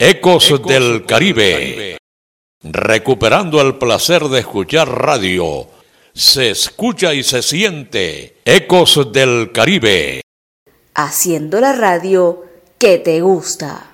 Ecos del Caribe. Recuperando el placer de escuchar radio. Se escucha y se siente. Ecos del Caribe. Haciendo la radio que te gusta.